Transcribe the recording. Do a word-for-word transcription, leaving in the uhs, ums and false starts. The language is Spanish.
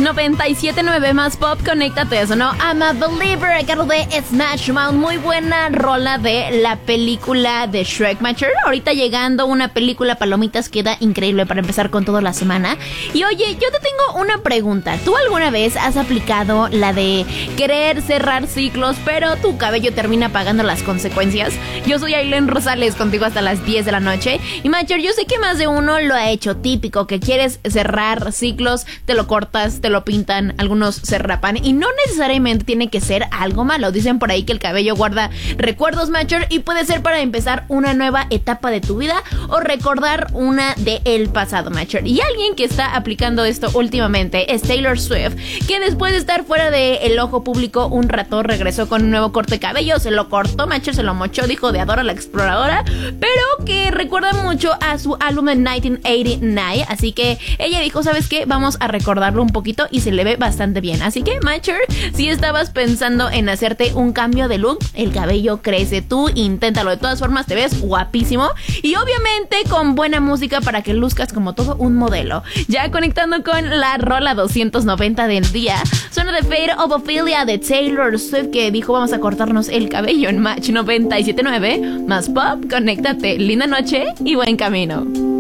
noventa y siete punto nueve más pop, conéctate, eso, ¿no? I'm a Believer, a cargo de Smash Mouth. Muy buena rola de la película de Shrek, Matcher. Ahorita llegando una película palomitas, queda increíble para empezar con toda la semana. Y oye, yo te tengo una pregunta. ¿Tú alguna vez has aplicado la de querer cerrar ciclos, pero tu cabello termina pagando las consecuencias? Yo soy Aileen Rosales, contigo hasta las diez de la noche. Y Matcher, yo sé que más de uno lo ha hecho, típico, que quieres cerrar ciclos, te lo cortas, te lo pintan, algunos se rapan, y no necesariamente tiene que ser algo malo. Dicen por ahí que el cabello guarda recuerdos, Matcher, y puede ser para empezar una nueva etapa de tu vida o recordar una de el pasado, Matcher. Y alguien que está aplicando esto últimamente es Taylor Swift, que después de estar fuera del ojo público un rato regresó con un nuevo corte de cabello. Se lo cortó, Matcher, se lo mochó, dijo de Adora la Exploradora, pero que recuerda mucho a su álbum de nineteen eighty-nine. Así que ella dijo, ¿sabes qué? Vamos a recordarlo un poquito, y se le ve bastante bien. Así que, Matcher, si estabas pensando en hacerte un cambio de look, el cabello crece, tú inténtalo. De todas formas, te ves guapísimo, y obviamente con buena música para que luzcas como todo un modelo. Ya conectando con la rola doscientos noventa del día, suena The Fate of Ophelia de Taylor Swift, que dijo vamos a cortarnos el cabello en Match noventa y siete punto nueve más pop. Conéctate, linda noche y buen camino.